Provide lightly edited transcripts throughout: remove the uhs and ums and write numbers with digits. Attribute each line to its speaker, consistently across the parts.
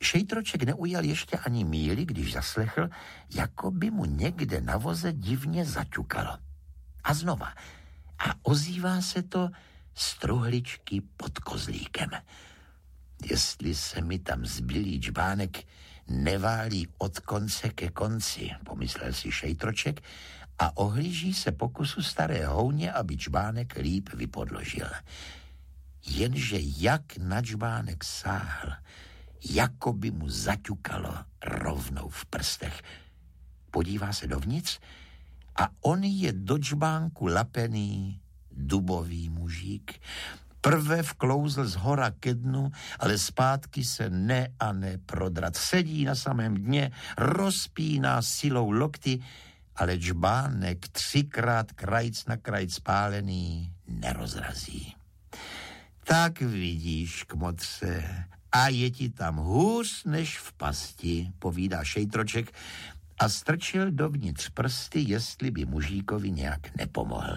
Speaker 1: Šejtroček neujal ještě ani míli, když zaslechl, jako by mu někde na voze divně zaťukalo. A znova. A ozývá se to z truhličky pod kozlíkem. Jestli se mi tam zbylý džbánek neválí od konce ke konci, pomyslel si Šejtroček a ohlíží se pokusu staré houně, aby džbánek líp vypodložil. Jenže jak na džbánek sáhl, jako by mu zaťukalo rovnou v prstech. Podívá se dovnitř a on je do džbánku lapený dubový mužík. Prve vklouzl z hora ke dnu, ale zpátky se ne a ne prodrat. Sedí na samém dně, rozpíná silou lokty, ale džbánek 3krát krajc na krajc spálený nerozrazí. Tak vidíš, kmotře, a je ti tam hůř než v pasti, povídá Šejtroček a strčil dovnitř prsty, jestli by mužíkovi nějak nepomohl.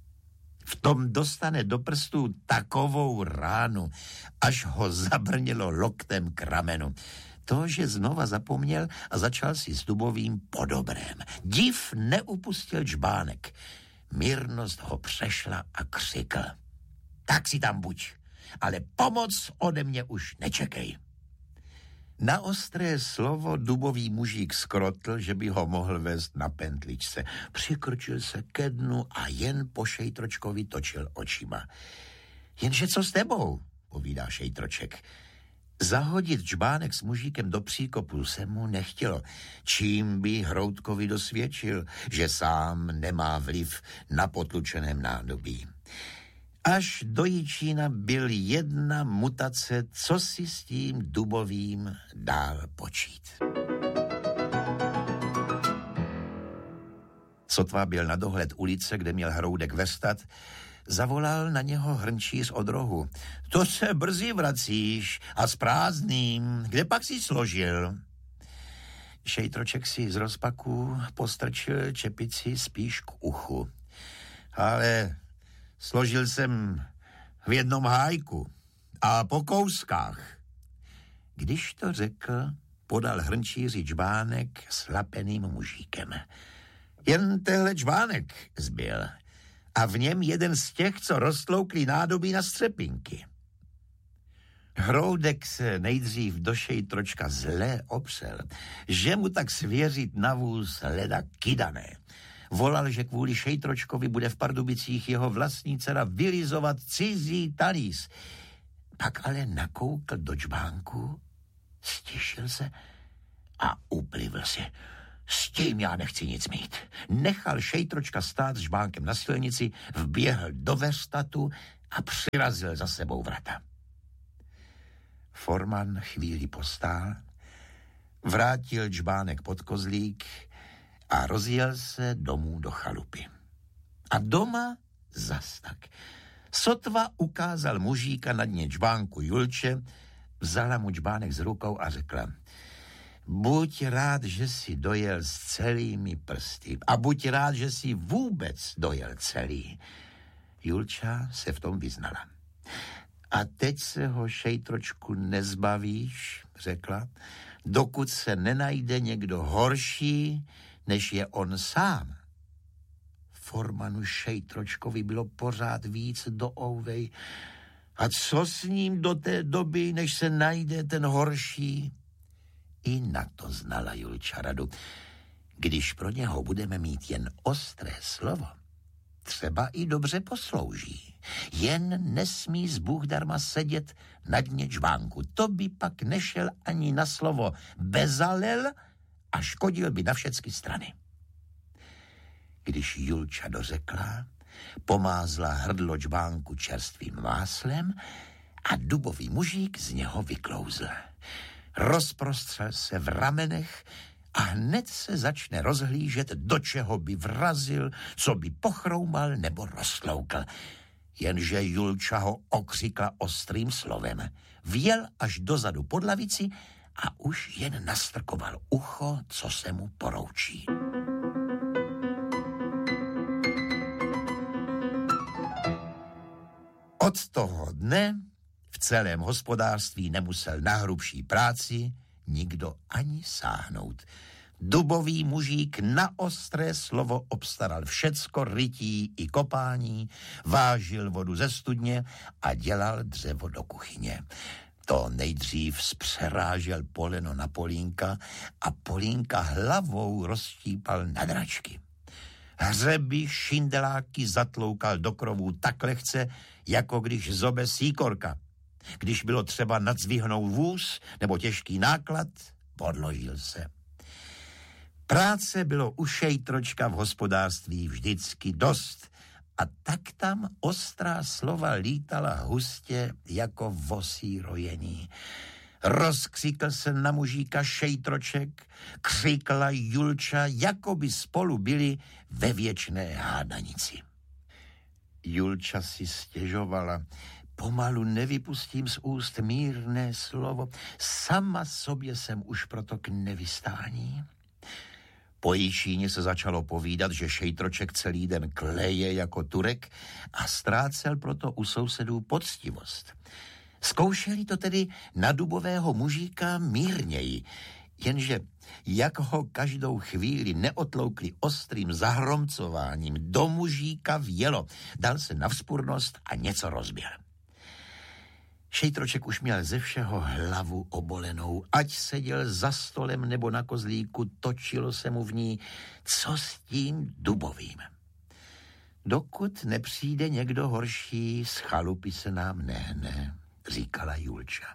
Speaker 1: V tom dostane do prstů takovou ránu, až ho zabrnilo loktem k ramenu. To, že znova zapomněl a začal si s dubovým po dobrém. Div neupustil džbánek. Mírnost ho přešla a křikl. Tak si tam buď, ale pomoc ode mě už nečekej. Na ostré slovo dubový mužík skrotl, že by ho mohl vést na pentličce. Přikrčil se ke dnu a jen po Šejtročkovi točil očima. Jenže co s tebou, povídá Šejtroček. Zahodit džbánek s mužíkem do příkopu se mu nechtělo, čím by Hroutkovi dosvědčil, že sám nemá vliv na potlučeném nádobí. Až do Jičína byl jedna mutace, co si s tím dubovým dál počít. Sotva byl na dohled ulice, kde měl Hroudek vestat, zavolal na něho hrnčíř od rohu. To se brzy vracíš a s prázdným, kde pak si složil? Šejtroček si z rozpaku postrčil čepici spíš k uchu. Ale složil jsem v jednom hájku a po kouskách. Když to řekl, podal hrnčíři džbánek s lapeným mužíkem. Jen tenhle džbánek zbyl a v něm jeden z těch, co roztloukli nádobí na střepinky. Hroudek se nejdřív do Šejtročka zlé opřel, že mu tak svěřit na vůz leda kydané. Volal, že kvůli Šejtročkovi bude v Pardubicích jeho vlastní dcera vylizovat cizí talíř. Pak ale nakoukl do džbánku, stišil se a uplivl si. S tím já nechci nic mít. Nechal Šejtročka stát s žbánkem na silnici, vběhl do verstatu a přirazil za sebou vrata. Forman chvíli postál, vrátil džbánek pod kozlík a rozjel se domů do chalupy. A doma zas tak. Sotva ukázal mužíka na dně džbánku Julče, vzala mu džbánek z rukou a řekla: buď rád, že jsi dojel s celými prsty a buď rád, že jsi vůbec dojel celý. Julča se v tom vyznala. A teď se ho, Šejtročku, nezbavíš, řekla, dokud se nenajde někdo horší, než je on sám. Formanu Šejtročkovi bylo pořád víc do ouvej. A co s ním do té doby, než se najde ten horší? I na to znala Julča radu. Když pro něho budeme mít jen ostré slovo, třeba i dobře poslouží. Jen nesmí zbůh darma sedět na dně džbánku. To by pak nešel ani na slovo bezalel a škodil by na všechny strany. Když Julča dořekla, pomázla hrdlo džbánku čerstvým máslem a dubový mužík z něho vyklouzl. Rozprostřel se v ramenech a hned se začne rozhlížet, do čeho by vrazil, co by pochroumal nebo roztloukl. Jenže Julča ho okřikla ostrým slovem. Vjel až dozadu pod lavici a už jen nastrkoval ucho, co se mu poroučí. Od toho dne v celém hospodářství nemusel na hrubší práci nikdo ani sáhnout. Dubový mužík na ostré slovo obstaral všecko, rytí i kopání, vážil vodu ze studně a dělal dřevo do kuchyně. To nejdřív zpřerážel poleno na Polínka a Polínka hlavou rozštípal na dračky. Hřeby, šindeláky zatloukal do krovů tak lehce, jako když zobe síkorka. Když bylo třeba nadzvihnout vůz nebo těžký náklad, podložil se. Práce bylo u Šejtročka v hospodářství vždycky dost a tak tam ostrá slova lítala hustě jako vosí rojení. Rozkřikl se na mužíka Šejtroček, křikla Julča, jako by spolu byli ve věčné hádanici. Julča si stěžovala: pomalu nevypustím z úst mírné slovo, sama sobě jsem už proto k nevystání. Po Jičíně se začalo povídat, že Šejtroček celý den kleje jako Turek a ztrácel proto u sousedů poctivost. Zkoušeli to tedy na dubového mužíka mírněji, jenže jak ho každou chvíli neotloukli ostrým zahromcováním, do mužíka vjelo, dal se na vzpurnost a něco rozbil. Šejtroček už měl ze všeho hlavu obolenou, ať seděl za stolem nebo na kozlíku, točilo se mu v ní, co s tím dubovým. Dokud nepřijde někdo horší, z chalupy se nám nehne, říkala Julča.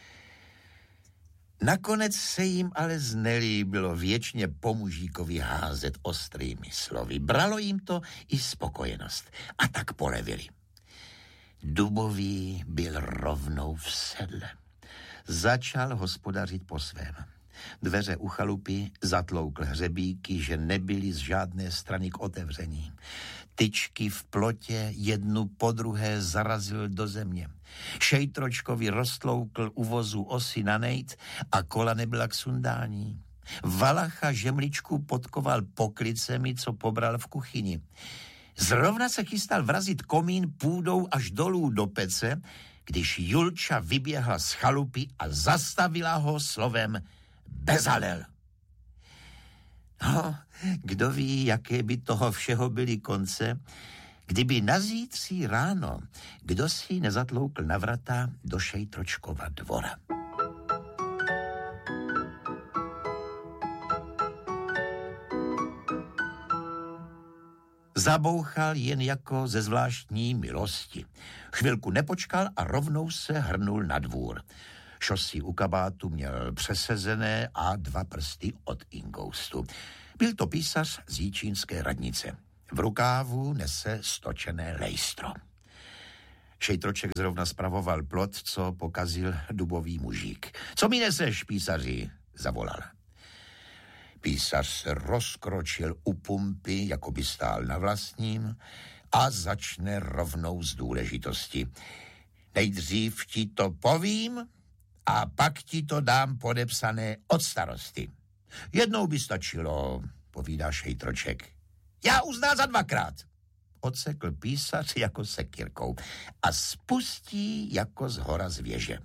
Speaker 1: Nakonec se jim ale znelíbilo věčně po mužíkovi házet ostrými slovy. Bralo jim to i spokojenost a tak polevili. Dubový byl rovnou v sedle. Začal hospodařit po svém. Dveře u chalupy zatloukl hřebíky, že nebyly z žádné strany k otevření. Tyčky v plotě jednu po druhé zarazil do země. Šejtročkovi roztloukl u vozu osy na nejt a kola nebyla k sundání. Valacha žemličku podkoval poklicemi, co pobral v kuchyni. Zrovna se chystal vrazit komín půdou až dolů do pece, když Julča vyběhla z chalupy a zastavila ho slovem Bezalel. No, kdo ví, jaké by toho všeho byly konce, kdyby na zítří ráno kdo si nezatloukl na vrata do Šejtročkova dvora. Zabouchal jen jako ze zvláštní milosti. Chvilku nepočkal a rovnou se hrnul na dvůr. Šosy u kabátu měl přesezené a 2 prsty od inkoustu. Byl to písař z jičínské radnice. V rukávu nese stočené lejstro. Šejtroček zrovna spravoval plot, co pokazil dubový mužík. Co mi neseš, písaři? Zavolal. Písař se rozkročil u pumpy, jako by stál na vlastním, a začne rovnou z důležitosti. Nejdřív ti to povím a pak ti to dám podepsané od starosty. Jednou by stačilo, povídá Šejtroček. Já uznal za 2krát, odsekl písař jako sekyrkou a spustí jako zhora z věže.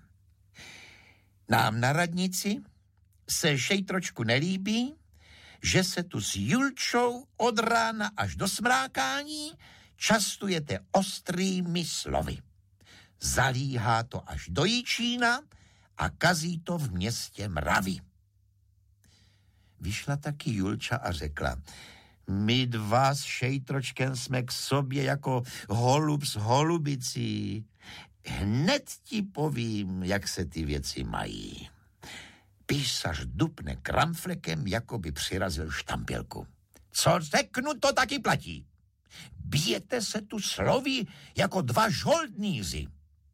Speaker 1: Nám na radnici se Šejtročku nelíbí, že se tu s Julčou od rána až do smrákání častujete ostrými slovy. Zalíhá to až do Jičína a kazí to v městě mravy. Vyšla taky Julča a řekla: my 2 s Šejtročkem jsme k sobě jako holub s holubicí. Hned ti povím, jak se ty věci mají. Písař dupne kramflekem, jako by přirazil štampělku. Co řeknu, to taky platí. Bijete se tu slovy jako 2 žoldníři.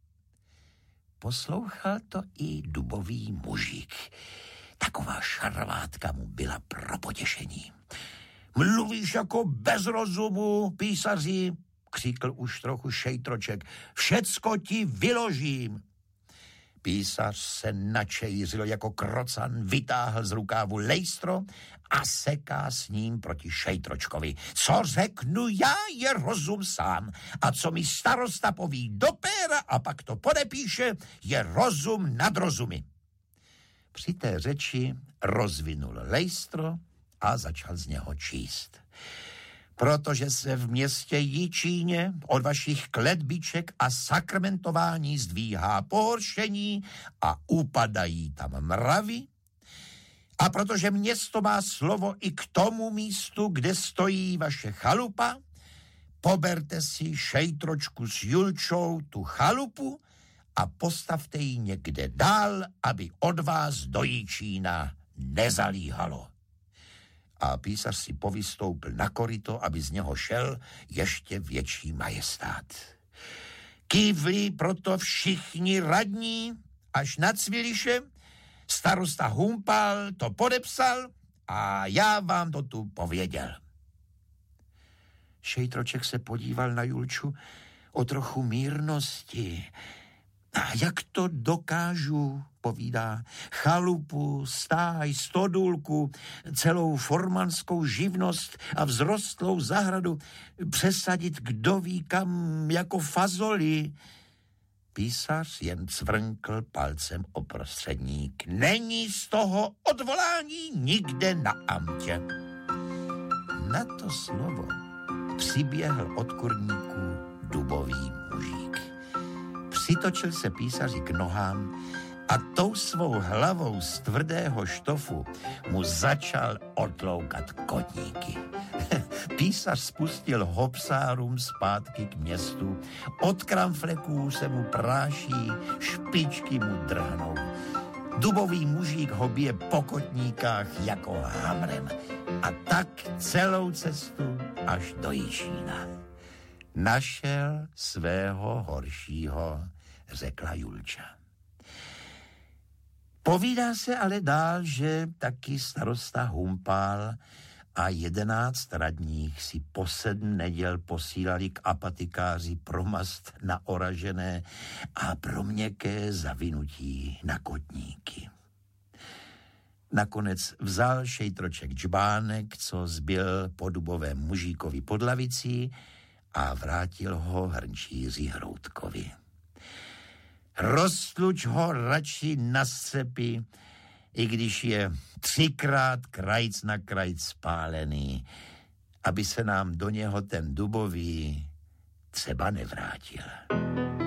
Speaker 1: Poslouchal to i dubový mužík. Taková šarvátka mu byla pro potěšení. Mluvíš jako bez rozumu, písaři, křikl už trochu Šejtroček. Všecko ti vyložím. Písař se načejřil jako krocan, vytáhl z rukávu lejstro a seká s ním proti Šejtročkovi. Co řeknu já, je rozum sám. A co mi starosta poví do péra a pak to podepíše, je rozum nad rozumy. Při té řeči rozvinul lejstro a začal z něho číst. Protože se v městě Jičíně od vašich kletbiček a sakramentování zdvíhá pohoršení a upadají tam mravy, a protože město má slovo i k tomu místu, kde stojí vaše chalupa, poberte si šejtročku s Julčou tu chalupu a postavte ji někde dál, aby od vás do Jičína nezalíhalo. A písař si povystoupil na koryto, aby z něho šel ještě větší majestát. Kývli proto všichni radní až na Cviliše, starosta Humpal to podepsal a já vám to tu pověděl. Šejtroček se podíval na Julču o trochu mírnosti. A jak to dokážu, povídá, chalupu, stáj, stodůlku, celou formanskou živnost a vzrostlou zahradu přesadit kdo ví kam jako fazoli. Písař jen cvrnkl palcem o prostředník. Není z toho odvolání nikde na amtě. Na to slovo přiběhl od kurníku dubový mužík. Přitočil se písaři k nohám a tou svou hlavou z tvrdého štofu mu začal otloukat kotníky. Písař spustil hopsárum zpátky k městu, od kramfleků se mu práší, špičky mu drhnou. Dubový mužík ho bije po kotníkách jako hamrem a tak celou cestu až do Jičína. Našel svého horšího, řekla Julča. Povídá se ale dál, že taky starosta Humpal a 11 radních si po 7 neděl posílali k apatikáři pro mast na oražené a pro měkké zavinutí na kotníky. Nakonec vzal šejtroček džbánek, co zbyl po dubovém mužíkovi pod lavicí, a vrátil ho hrnčíři Hroutkovi. Roztluč ho radši na střepy, i když je 3krát krajc na krajc spálený, aby se nám do něho ten dubový třeba nevrátil.